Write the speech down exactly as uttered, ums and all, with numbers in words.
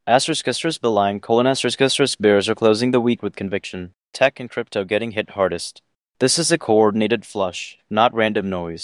Asterisk asterisk Beeline, colon asterisk asterisk bears are closing the week with conviction. Tech and crypto getting hit hardest. This is a coordinated flush, not random noise.